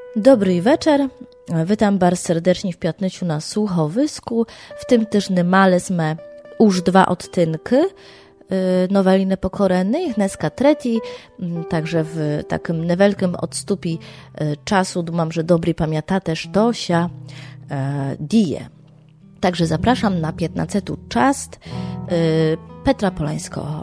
Dobry wieczór, witam bardzo serdecznie w piatnyciu na słuchowisku, w tym tyżny male sme już 2 odtynki noweliny pokorennej, dneska trzeci, także w takim niewielkim odstupi czasu, dumam, że dobry pamiętasz, to się dzieje. Także zapraszam na 15 czast Petra Polańskiego.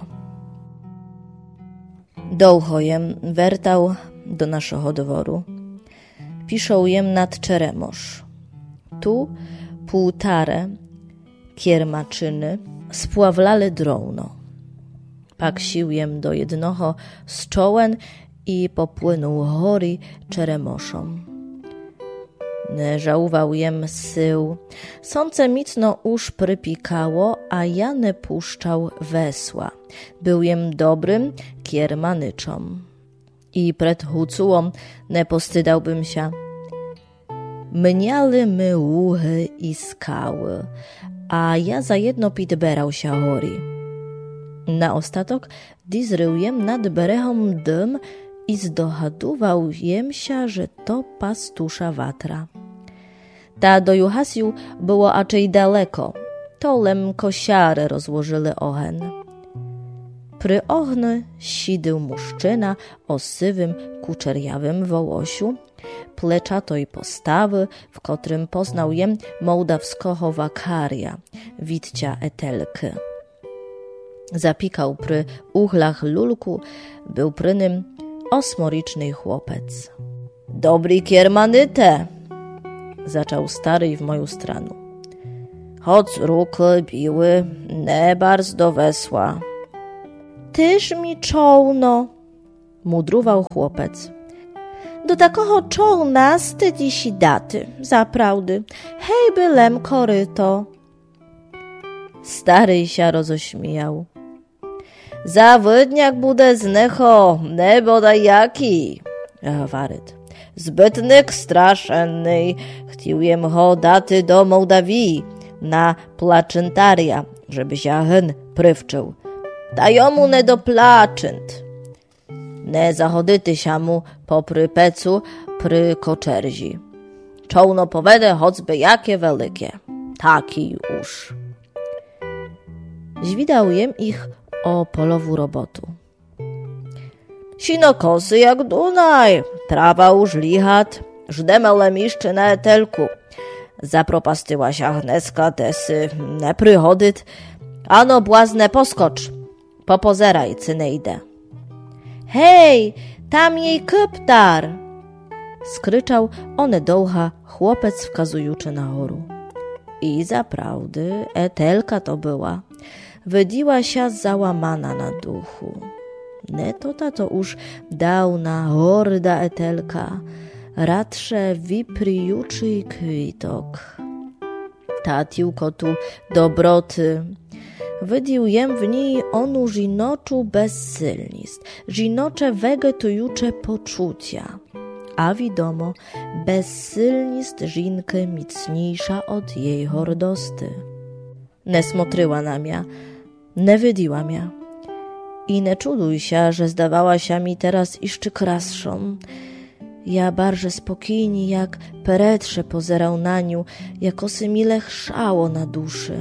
Długo jem wertał do naszego dworu. Piszą jem nad Czeremosz. Tu półtare kiermaczyny spławlale drowno. Pak sił jem do jednoho z czołem i popłynął hory Czeremoszom. Nie żałował jem sył. Sące micno już prypikało, a ja nie puszczał wesła. Był jem dobrym kiermanyczom. I przed hucułą nie postydałbym się. Mniały my łuchy i skały, a ja za jedno pitberał się hory. Na ostatok dizrył jem nad berechom dym i zdohadował jem się, że to pastusza watra. Ta do Juhasiu było aczej daleko, tolem kosiary rozłożyli ohen. Pry ogny sidył muszczyna o sywym, kuczerjawym wołosiu, pleczatoj postawy, w którym poznał jem mołdawskiego wakaria, witcia etelky. Zapikał pry uchlach lulku, był pry nim osmoriczny chłopec. Dobry kiermanyte, zaczął stary w moją stronę. Choć ruki biły, nie bardzo do wesła. Tyż mi czołno, mudrował chłopiec. Do takoho czołna stydzi si daty, zaprawdy. Hej, bylem koryto. Stary się rozośmiał. Zawodniak bude z necho, nie bodaj jaki. Waryt. Zbytnyk straszenny, chciałem ho daty do Mołdawii, na placzyntaria, żeby się hen prywczył. Dają mu ne do placzynt. Ne zachodyty się mu popry pecu pry koczerzi. Czołno powede choćby jakie wielkie. Taki już. Zwidał jem ich o polowu robotu. Sinokosy jak Dunaj, trawa już lichat, żdemelem jeszcze na etelku. Zapropastyła się Agneska tesy, ne przychodyt, ano błazne poskocz. Popozeraj, cynejdę. Hej, tam jej kyptar! Skryczał one dołcha chłopec wkazujuczy na horu. I zaprawdy etelka to była. Wydiła się załamana na duchu. Nie to już dawna horda etelka, radsze wiprijuczy kwitok. Tatiłko tu dobroty. Wydił jem w niej onu żinoczu bezsylnist, żinocze wegetujucze poczucia, a wiadomo, bezsylnist żinkę micniejsza od jej hordosty. Nie smotryła na mia, nie wydiła mia. I nie czuduj się, że zdawała się mi teraz jeszcze krasszą. Ja bardzo spokojnie jak peretrze pozerał na nią, jako si mile chrzało na duszy.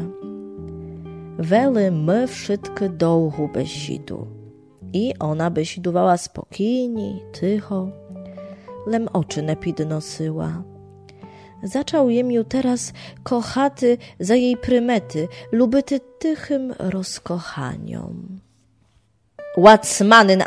Wele my wszystkie dołu besidu. I ona besidowała spokojnie, tycho, lem oczy nie podnosiła. Zaczął jem ją teraz kochaty za jej prymety, lubyty tychym rozkochaniom. Łacmanyn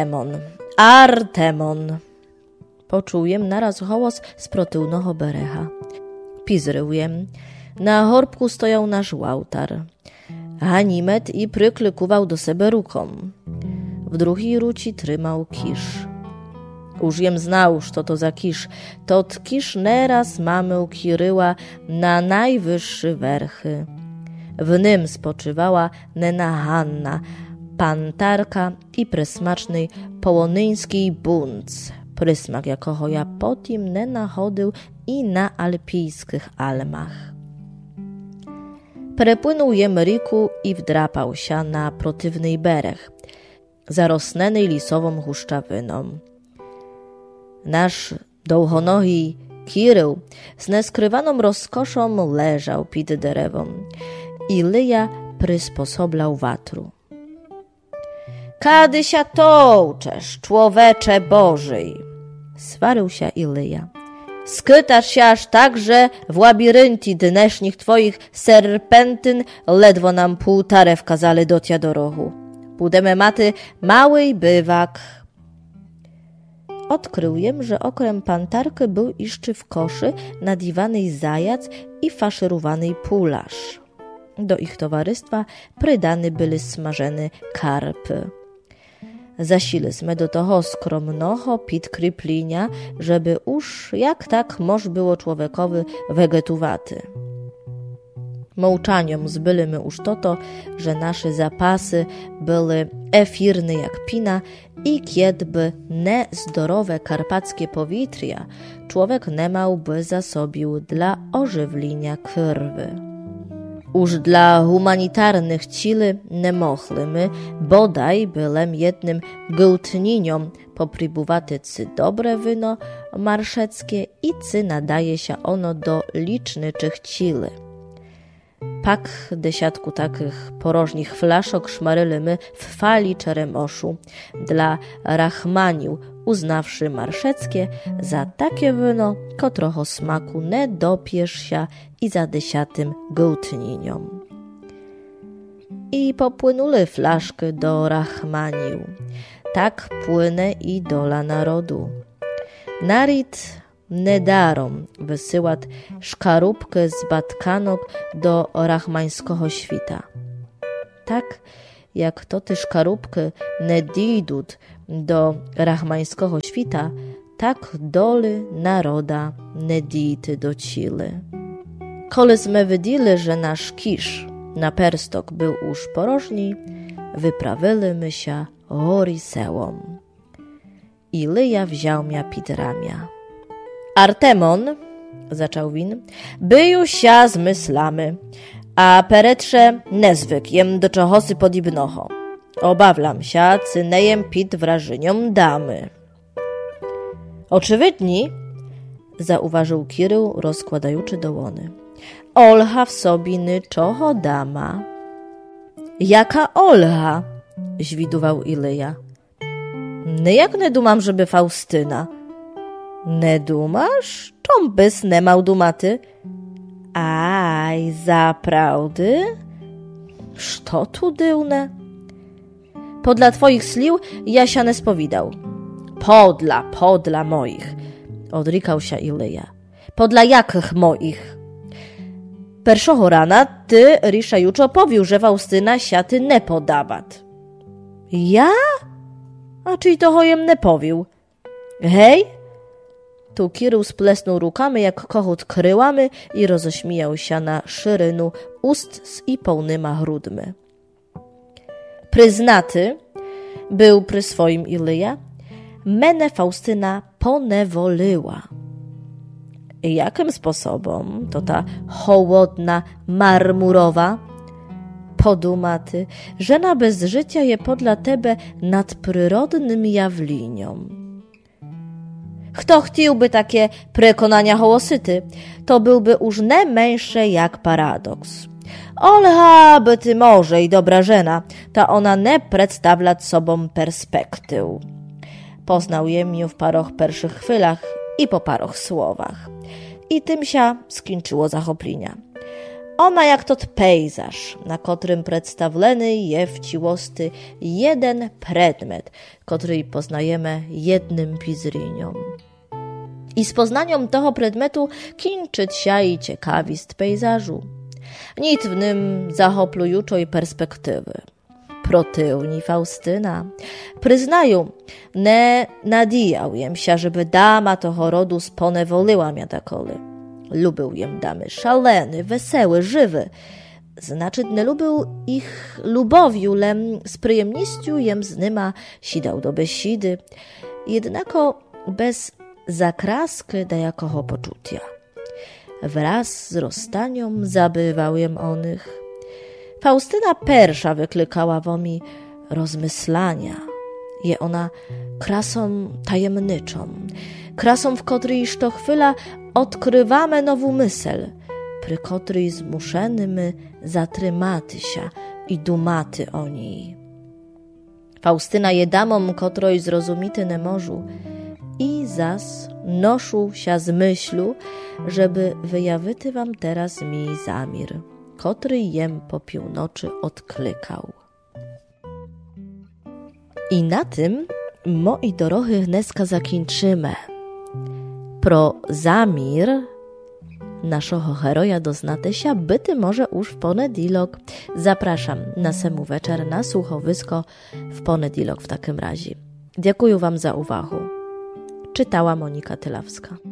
Artemon! Poczuł jem naraz hołos z protyłnego berecha. Pizrył jem. Na horbku stojał nasz łautar. Hanimet i pryklykował do sebe ruką. W drugiej ruci trzymał kisz. Już jem znał, co to za kisz. Tot kisz nieraz mamę kiryła na najwyższy werchy. W nim spoczywała nena Hanna, pantarka i presmacznej połonyńskiej bunc. Prysmak, jakoho ja potim nie nachodził i na alpijskich almach. Prepłynął jem riku i wdrapał się na protywny bereg, zarosnęny lisową huszczawyną. Nasz Dołhonohi Kirył z neskrywaną rozkoszą leżał pід derewom. Ilyja przysposoblał watru. Kady się tołczesz, człowiecze Bożyj, swarył się Ilyja. Skytasz się aż tak, że w labirynti dnesznych twoich serpentyn ledwo nam półtarew kazali dotia do rohu. Budemy maty mały bywak. Odkryłem, że okrem pantarky był jeszcze w koszy nadiwany zajac i faszerowany pularz. Do ich towarzystwa prydany byli smażene karpy. Zasililiśmy do toho skromnoho podkreplenia, żeby już jak tak moż było człowiekowy wegetuwaty. Mołczaniom zbyliśmy już to, że nasze zapasy były efirne jak pina i kiedby niezdrowe karpackie powietrza, człowiek nie miałby zasobił dla ożywienia krwi. Już dla humanitarnych cili nie mogliśmy, bodaj byłem jednym gołtniniom popróbowaty cy dobre wino marszeckie i cy nadaje się ono do licznych cili. Pak desiatku takich porożnych flaszok szmaryliśmy w fali czeremoszu dla rachmanił, uznawszy marszeckie za takie wino, kotroho smaku nie dopiesz się i za desiatym gołtniniom. I popłynuli flaszky do rachmanił. Tak płynie i dola narodu. Narit nedarom wysyłać szkarupkę z batkanok do rachmańskiego świta. Tak jak to ty szkarupki nie dійdą do rachmańskiego świta, tak doly naroda nie dійty do cili. Koleśmy widzieli, że nasz kisz na perstok był już porożni, wyprawiliśmy się horisełom. Ilyja wziął mnie pід ramia. Artemon, zaczął win, byju się zmyslamy, a peretrze nezwykiem do czehosy podobnoho. Obawlam się, cynejem pід wrażeniom damy. Oczywidni, zauważył Kirył, rozkładający dołony. Olha w sobie nyczoho dama. Jaka Olha? Zwiduwał Ilyja. Jak nie dumam, żeby Faustyna. Nie dumasz? Czom bys nie mał dumaty? Aj, zaprawdy? Szto tu dylne? Podla twoich slił ja się nie spowidał. Podla moich, odrykał się Ilyja. Podla jakich moich? Perszoho rana ty, Risza juczo, powił, że Faustyna siaty nie podawać. Ja? A czyj to hojem nie powił? Hej? Tu Kirył splesnął rukami jak kochut kryłamy i roześmijał się na szyrynu ust z i pełnyma grudmi. Pryznaty był przy swoim Ilyja, mene Faustyna ponewoliła. I jakim sposobom to ta hołodna, marmurowa? Podumaty, żena bez życia je podla tebe nadprzyrodnym jawliniom. Kto chciałby takie przekonania hołosyty, to byłby już nie męższe jak paradoks. Olha, by ty może i dobra żena, ta ona nie przedstawiać sobą perspektyw. Poznał je w paroch pierwszych chwilach i po paroch słowach. I tym się skończyło zachoplenia. Ona jak tot pejzaż, na którym przedstawiony je w ciłosty jeden predmet, który poznajemy jednym pizryniom. I z poznaniem toho predmetu kończyć się i ciekawist pejzażu. Nic w nim zachoplującej perspektywy. Protywni Faustyna. Przyznaję, nie nadijał jem się, żeby dama toho rodu sponewoliła mnie takoly. Lubił jem damy szaleny, weseły, żywy. Znaczy, nie lubił ich lubowiu, lem z przyjemnością jem z nima sidał do besidy, jednako bez zakraski dajakoho poczucia. Wraz z rozstanią zabywał jem onych. Faustyna persza wyklykała womi rozmyslania. Je ona krasą tajemniczą, Krasom w kotryj to chwila odkrywamy nową mysel, pry kotryj zmuszeny my zatrymaty się i dumaty o niej. Faustyna je damom, kotroj zrozumity nie możu, i zas noszu się z myślu, żeby wyjawyty wam teraz mi zamir, kotry jem po północy odklykał. I na tym, moi dorohy, dneska zakończymy. Pro zamir naszego heroja doznaty się byty może już w ponedilok. Zapraszam na semu wieczór na słuchowisko w ponedilok w takim razie. Dziękuję wam za uwagę. Czytała Monika Tylawska.